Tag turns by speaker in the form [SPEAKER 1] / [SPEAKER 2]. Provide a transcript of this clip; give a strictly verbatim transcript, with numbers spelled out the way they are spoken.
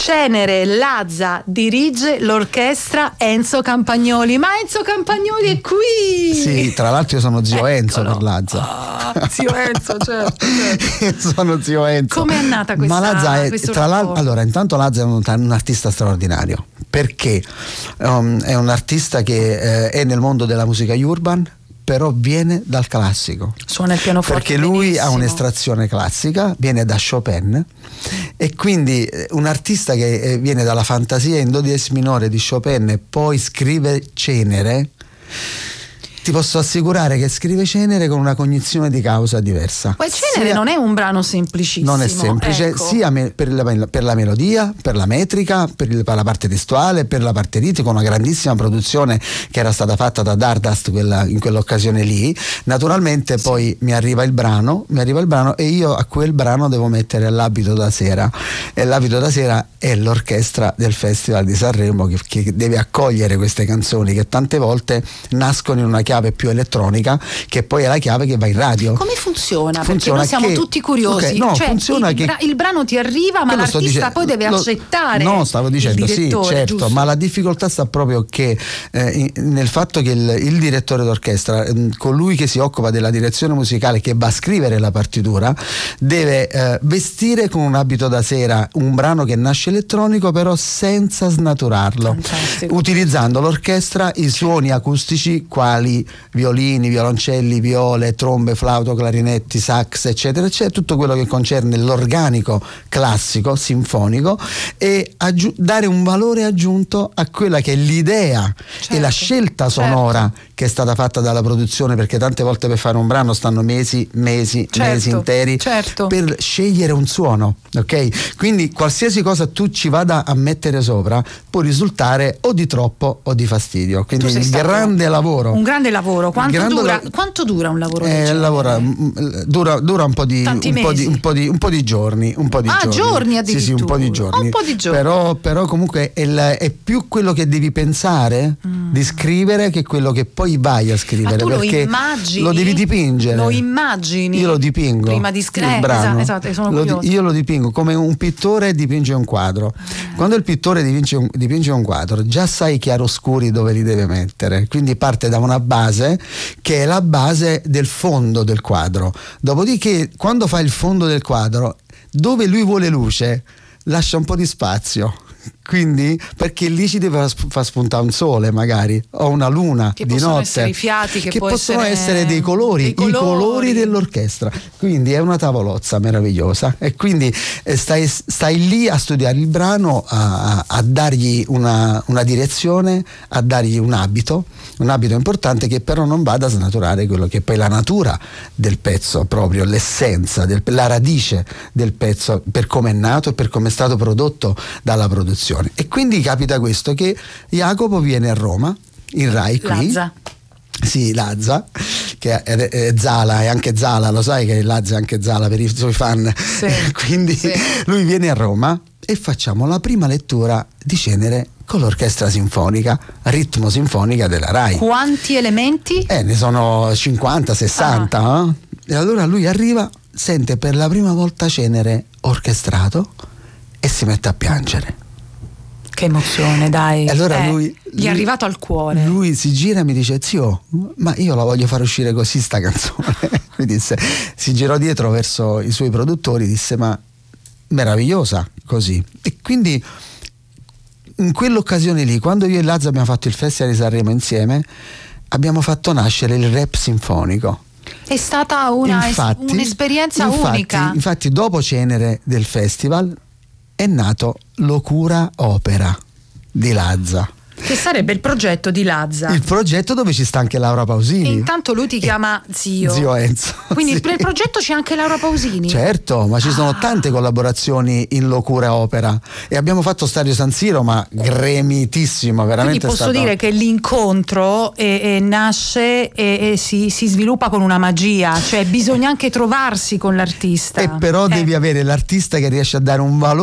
[SPEAKER 1] Cenere Lazza dirige l'orchestra Enzo Campagnoli. Ma Enzo Campagnoli è qui!
[SPEAKER 2] Sì, tra l'altro io sono zio
[SPEAKER 1] Eccolo.
[SPEAKER 2] Enzo per Lazza.
[SPEAKER 1] Ah, zio Enzo, certo, certo.
[SPEAKER 2] Sono zio Enzo.
[SPEAKER 1] Come è nata questa,
[SPEAKER 2] Ma Lazza è,
[SPEAKER 1] questo
[SPEAKER 2] tra l'altro,
[SPEAKER 1] rapporto?
[SPEAKER 2] allora, intanto Lazza è un, un artista straordinario, perché um, è un artista che eh, è nel mondo della musica urban, però viene dal classico.
[SPEAKER 1] Suona il pianoforte
[SPEAKER 2] perché lui
[SPEAKER 1] benissimo.
[SPEAKER 2] ha un'estrazione classica, viene da Chopin, e quindi un artista che viene dalla fantasia in do diesis minore di Chopin e poi scrive Cenere, ti posso assicurare che scrive Cenere con una cognizione di causa diversa.
[SPEAKER 1] Poi Cenere
[SPEAKER 2] Sia,
[SPEAKER 1] non è un brano semplicissimo.
[SPEAKER 2] non è semplice,
[SPEAKER 1] ecco.
[SPEAKER 2] sia me, per, la, per la melodia, per la metrica, per, il, per la parte testuale, per la parte ritmica, una grandissima produzione che era stata fatta da Dardust quella, in quell'occasione lì. Naturalmente sì. Poi mi arriva il brano, mi arriva il brano e io a quel brano devo mettere l'abito da sera, e l'abito da sera è l'orchestra del Festival di Sanremo che, che deve accogliere queste canzoni che tante volte nascono in una chiave più elettronica, che poi è la chiave che va in radio.
[SPEAKER 1] Come funziona?
[SPEAKER 2] funziona
[SPEAKER 1] Perché noi siamo
[SPEAKER 2] che,
[SPEAKER 1] tutti curiosi.
[SPEAKER 2] okay, no,
[SPEAKER 1] cioè,
[SPEAKER 2] funziona
[SPEAKER 1] il,
[SPEAKER 2] che,
[SPEAKER 1] bra- il brano ti arriva, ma l'artista
[SPEAKER 2] dicendo,
[SPEAKER 1] poi deve
[SPEAKER 2] lo,
[SPEAKER 1] accettare.
[SPEAKER 2] No, stavo dicendo
[SPEAKER 1] il direttore,
[SPEAKER 2] sì, certo,
[SPEAKER 1] giusto?
[SPEAKER 2] ma la difficoltà sta proprio che eh, nel fatto che il, il direttore d'orchestra, eh, colui che si occupa della direzione musicale, che va a scrivere la partitura, deve eh, vestire con un abito da sera un brano che nasce elettronico, però senza snaturarlo.
[SPEAKER 1] Fantastico.
[SPEAKER 2] Utilizzando l'orchestra, i suoni acustici quali violini, violoncelli, viole, trombe, flauto, clarinetti, sax, eccetera, eccetera, tutto quello che concerne l'organico classico, sinfonico, e aggiu- dare un valore aggiunto a quella che è l'idea, certo, e la scelta sonora, certo, che è stata fatta dalla produzione, perché tante volte per fare un brano stanno mesi, mesi,
[SPEAKER 1] certo,
[SPEAKER 2] mesi interi,
[SPEAKER 1] certo,
[SPEAKER 2] per scegliere un suono, ok? Quindi qualsiasi cosa tu ci vada a mettere sopra può risultare o di troppo o di fastidio, quindi un grande lavoro.
[SPEAKER 1] Un grande lavoro. Quanto,
[SPEAKER 2] grande
[SPEAKER 1] dura,
[SPEAKER 2] la-
[SPEAKER 1] quanto dura un lavoro?
[SPEAKER 2] Eh, lavora, dura, dura un po' di
[SPEAKER 1] Tanti
[SPEAKER 2] un po' di,
[SPEAKER 1] mesi.
[SPEAKER 2] un po' di un po' di giorni, un po' di
[SPEAKER 1] Ah,
[SPEAKER 2] giorni.
[SPEAKER 1] giorni
[SPEAKER 2] Sì, sì, un po' di giorni.
[SPEAKER 1] Un po' di giorni.
[SPEAKER 2] Però, però comunque è, la- è più quello che devi pensare
[SPEAKER 1] mm.
[SPEAKER 2] di scrivere che quello che poi vai a scrivere,
[SPEAKER 1] Ma tu
[SPEAKER 2] perché
[SPEAKER 1] lo immagini,
[SPEAKER 2] lo devi dipingere.
[SPEAKER 1] Lo immagini.
[SPEAKER 2] Io lo dipingo
[SPEAKER 1] prima di scrivere.
[SPEAKER 2] il brano.
[SPEAKER 1] Esatto, esatto, sono
[SPEAKER 2] Lo di-
[SPEAKER 1] curiosa.
[SPEAKER 2] io lo dipingo come un pittore dipinge un quadro.
[SPEAKER 1] Eh.
[SPEAKER 2] Quando il pittore dipinge un, dipinge un quadro, già sai i chiaroscuri dove li deve mettere, quindi parte da una base che è la base del fondo del quadro. Dopodiché, quando fa il fondo del quadro, dove lui vuole luce, lascia un po' di spazio. Quindi, perché lì ci deve far spuntare un sole, magari, o una luna
[SPEAKER 1] che
[SPEAKER 2] di
[SPEAKER 1] possono
[SPEAKER 2] notte,
[SPEAKER 1] essere i fiati, che,
[SPEAKER 2] che
[SPEAKER 1] può
[SPEAKER 2] possono
[SPEAKER 1] essere,
[SPEAKER 2] essere dei colori,
[SPEAKER 1] dei colori,
[SPEAKER 2] i colori dell'orchestra. Quindi è una tavolozza meravigliosa, e quindi eh, stai, stai lì a studiare il brano, a, a, a dargli una, una direzione, a dargli un abito, un abito importante che però non vada a snaturare quello che è poi la natura del pezzo, proprio l'essenza, del, la radice del pezzo, per come è nato e per come è stato prodotto dalla produzione. E quindi capita questo, che Jacopo viene a Roma, in Rai qui.
[SPEAKER 1] Lazza.
[SPEAKER 2] Sì, Lazza, che è, è Zala, è anche Zala, lo sai che Lazza è anche Zala per i suoi fan.
[SPEAKER 1] Sì,
[SPEAKER 2] Quindi
[SPEAKER 1] sì.
[SPEAKER 2] lui viene a Roma e facciamo la prima lettura di Cenere con l'orchestra sinfonica, ritmo sinfonica della Rai.
[SPEAKER 1] Quanti elementi?
[SPEAKER 2] Eh, ne sono cinquanta, sessanta.
[SPEAKER 1] Ah.
[SPEAKER 2] Eh? E allora lui arriva, sente per la prima volta Cenere orchestrato e si mette a piangere.
[SPEAKER 1] Che emozione, dai.
[SPEAKER 2] E allora
[SPEAKER 1] eh,
[SPEAKER 2] lui,
[SPEAKER 1] gli è
[SPEAKER 2] lui-
[SPEAKER 1] arrivato al cuore.
[SPEAKER 2] Lui si gira e mi dice: zio, ma io la voglio far uscire così sta canzone. Mi disse, si girò dietro verso i suoi produttori, disse: ma meravigliosa così. E quindi in quell'occasione lì, quando io e Lazza abbiamo fatto il Festival di Sanremo insieme, abbiamo fatto nascere il rap sinfonico.
[SPEAKER 1] È stata una
[SPEAKER 2] Infatti-
[SPEAKER 1] es- un'esperienza
[SPEAKER 2] infatti-
[SPEAKER 1] unica.
[SPEAKER 2] Infatti dopo Cenere del festival è nato Locura Opera di Lazza,
[SPEAKER 1] Che sarebbe il progetto di Lazza.
[SPEAKER 2] il progetto dove ci sta anche Laura Pausini.
[SPEAKER 1] E intanto lui ti chiama zio.
[SPEAKER 2] Zio Enzo.
[SPEAKER 1] Quindi
[SPEAKER 2] Sì.
[SPEAKER 1] nel progetto c'è anche Laura Pausini.
[SPEAKER 2] Certo, ma ci sono tante collaborazioni in Locura Opera, e abbiamo fatto Stadio San Siro, ma gremitissimo, veramente.
[SPEAKER 1] Quindi posso
[SPEAKER 2] è stato...
[SPEAKER 1] dire che l'incontro eh, eh, nasce e, e si, si sviluppa con una magia, cioè bisogna anche trovarsi con l'artista.
[SPEAKER 2] E però
[SPEAKER 1] Eh.
[SPEAKER 2] devi avere l'artista che riesce a dare un valore